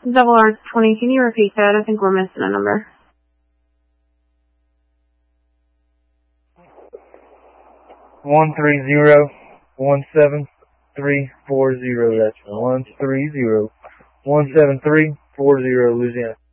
Double R20, can you repeat that? I think we're missing a number. 130-17340. That's 130-17340, Louisiana.